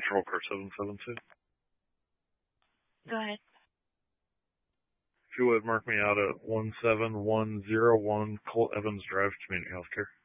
Patrol Car 772. Go ahead. If you would, mark me out at 17101 Colt Evans Drive, Community Healthcare.